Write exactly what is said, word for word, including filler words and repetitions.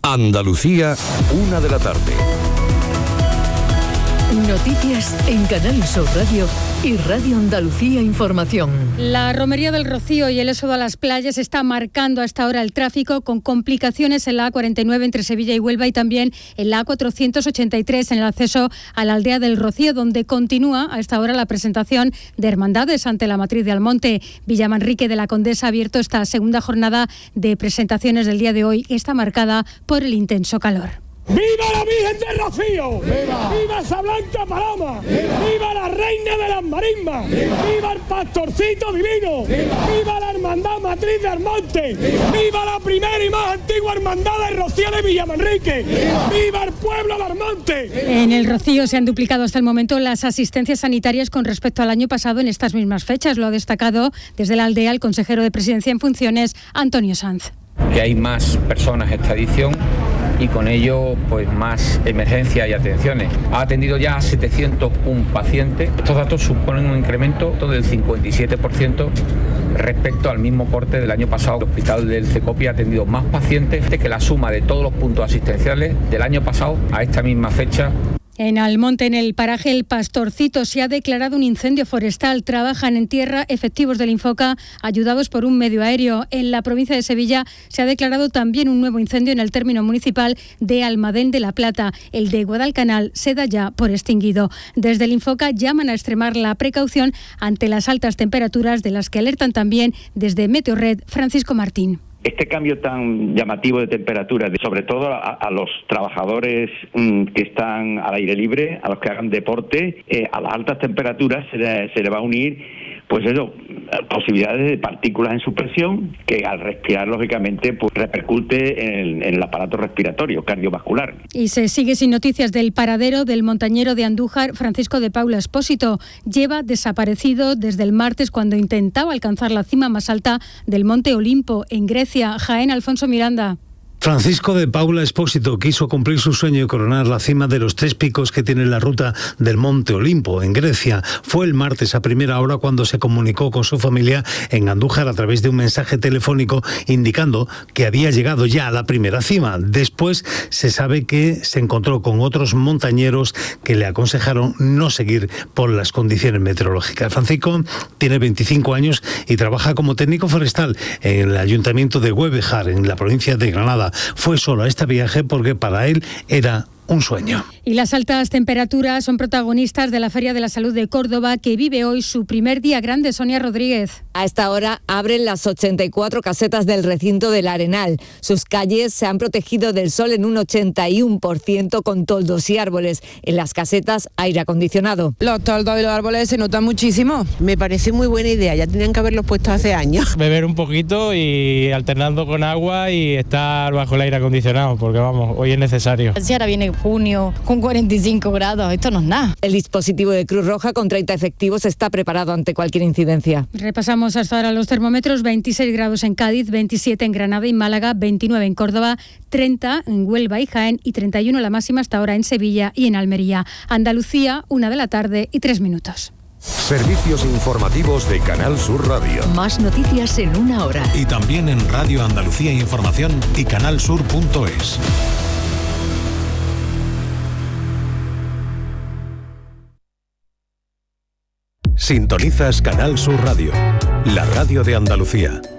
Andalucía, una de la tarde. Noticias en Canal Sur Radio y Radio Andalucía Información. La romería del Rocío y el éxodo a las playas está marcando hasta ahora el tráfico, con complicaciones en la A cuarenta y nueve entre Sevilla y Huelva y también en la A cuatrocientos ochenta y tres en el acceso a la aldea del Rocío, donde continúa a esta hora la presentación de hermandades ante la matriz de Almonte. Villamanrique de la Condesa ha abierto esta segunda jornada de presentaciones del día de hoy, que está marcada por el intenso calor. ¡Viva la Virgen del Rocío! ¡Viva! ¡Viva esa blanca paloma! ¡Viva! ¡Viva la reina de las marismas! ¡Viva, ¡Viva el pastorcito divino! ¡Viva! ¡Viva la hermandad matriz de Almonte! ¡Viva! ¡Viva la primera y más antigua hermandad del Rocío de Villamanrique! ¡Viva! ¡Viva el pueblo de Almonte! En el Rocío se han duplicado hasta el momento las asistencias sanitarias con respecto al año pasado en estas mismas fechas. Lo ha destacado desde la aldea el consejero de Presidencia en funciones, Antonio Sanz. Que hay más personas esta edición y con ello pues más emergencias y atenciones. Ha atendido ya a setecientos uno pacientes. Estos datos suponen un incremento del cincuenta y siete por ciento respecto al mismo corte del año pasado. El hospital del Cecopi ha atendido más pacientes que la suma de todos los puntos asistenciales del año pasado a esta misma fecha. En Almonte, en el paraje El Pastorcito, se ha declarado un incendio forestal. Trabajan en tierra efectivos del Infoca, ayudados por un medio aéreo. En la provincia de Sevilla se ha declarado también un nuevo incendio en el término municipal de Almadén de la Plata. El de Guadalcanal se da ya por extinguido. Desde el Infoca llaman a extremar la precaución ante las altas temperaturas, de las que alertan también desde Meteorred Francisco Martín. Este cambio tan llamativo de temperatura, sobre todo a, a los trabajadores mmm, que están al aire libre, a los que hagan deporte, eh, a las altas temperaturas se le, se le va a unir, pues eso, posibilidades de partículas en suspensión que al respirar, lógicamente, pues repercute en, en el aparato respiratorio, cardiovascular. Y se sigue sin noticias del paradero del montañero de Andújar, Francisco de Paula Espósito. Lleva desaparecido desde el martes, cuando intentaba alcanzar la cima más alta del Monte Olimpo, en Grecia. Jaén, Alfonso Miranda. Francisco de Paula Espósito quiso cumplir su sueño y coronar la cima de los tres picos que tiene la ruta del Monte Olimpo, en Grecia. Fue el martes a primera hora cuando se comunicó con su familia en Andújar a través de un mensaje telefónico indicando que había llegado ya a la primera cima. Después se sabe que se encontró con otros montañeros que le aconsejaron no seguir por las condiciones meteorológicas. Francisco tiene veinticinco años y trabaja como técnico forestal en el ayuntamiento de Güevejar, en la provincia de Granada. Fue solo a este viaje porque para él era un sueño. Y las altas temperaturas son protagonistas de la Feria de la Salud de Córdoba, que vive hoy su primer día grande. Sonia Rodríguez. A esta hora abren las ochenta y cuatro casetas del recinto del Arenal. Sus calles se han protegido del sol en un ochenta y uno por ciento con toldos y árboles. En las casetas, aire acondicionado. Los toldos y los árboles se notan muchísimo. Me parece muy buena idea, ya tenían que haberlos puesto hace años. Beber un poquito y alternando con agua y estar bajo el aire acondicionado, porque vamos, hoy es necesario. Si ahora viene junio con cuarenta y cinco grados, esto no es nada. El dispositivo de Cruz Roja con treinta efectivos está preparado ante cualquier incidencia. Repasamos hasta ahora los termómetros: veintiséis grados en Cádiz, veintisiete en Granada y Málaga, veintinueve en Córdoba, treinta en Huelva y Jaén y treinta y uno la máxima hasta ahora en Sevilla y en Almería. Andalucía, una de la tarde y tres minutos. Servicios informativos de Canal Sur Radio. Más noticias en una hora. Y también en Radio Andalucía Información y canalsur punto es. Sintonizas Canal Sur Radio, la radio de Andalucía.